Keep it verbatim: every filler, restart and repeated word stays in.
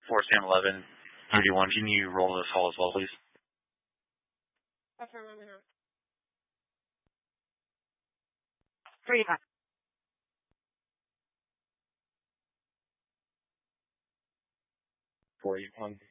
four Sam eleven thirty-one. Can you roll this call as well, please? Affirmative. Three. Four eight one.